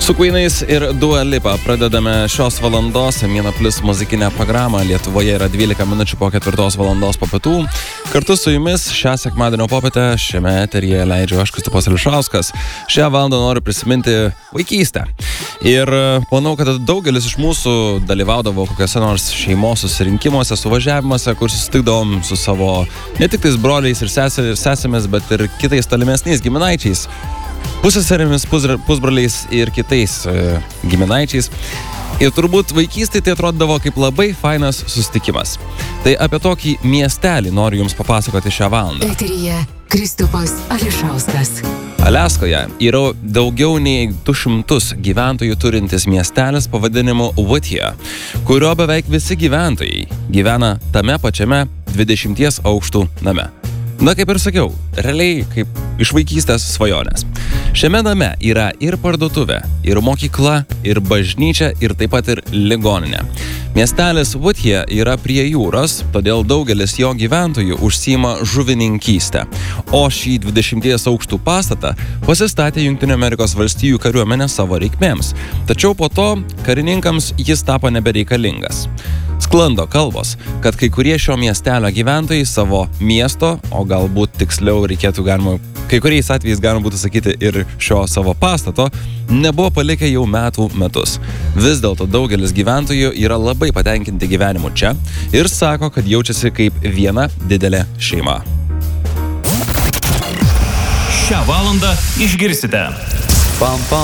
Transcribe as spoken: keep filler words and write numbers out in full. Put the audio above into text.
Su Queenais ir Dua Lipa pradedame šios valandos Mėna Plus muzikinę programą. Lietuvoje yra dvylika minučių po ketvirtos valandos po pietų. Kartu su jumis šią sekmadienio popietę šiame eteryje leidžiu aš, Kristupas Ališauskas. Šią valandą noriu prisiminti vaikystę. Ir manau, kad daugelis iš mūsų dalyvaudavo kokiuose nors šeimos susirinkimuose, suvažiavimuose, kur susitikdavom su savo ne tik tais broliais ir sesėmis, bet ir kitais tolimesniais giminaičiais. Pusseserėmis, pusbroliais ir kitais e, giminaičiais. Ir turbūt vaikystėje tai atrodavo kaip labai fainas susitikimas. Tai apie tokį miestelį noriu jums papasakoti šią valandą. Eteryje Kristupas Ališauskas. Aliaskoje yra daugiau nei du šimtus gyventojų turintis miestelis pavadinimu Whittier, kurio beveik visi gyventojai gyvena tame pačiame dvidešimties aukštų name. Na, kaip ir sakiau, realiai kaip iš vaikystės svajonės. Šiame name yra ir parduotuvė, ir mokykla, ir bažnyčia, ir taip pat ir ligoninė. Miestelis Whittier yra prie jūros, todėl daugelis jo gyventojų užsiima žuvininkystę. O šį dvidešimties aukštų pastatą pasistatė Jungtinių Amerikos valstijų kariuomenė savo reikmėms. Tačiau po to karininkams jis tapo nebereikalingas. Sklando kalbos, kad kai kurie šio miestelio gyventojai savo miesto, o galbūt tiksliau reikėtų galima, kai kuriais atvejais galima būtų sakyti ir šio savo pastato, nebuvo palikę jau metų metus. Vis dėlto daugelis gyventojų yra labai patenkinti gyvenimu čia ir sako, kad jaučiasi kaip viena didelė šeima. Šią valandą išgirsite. Pam, pam.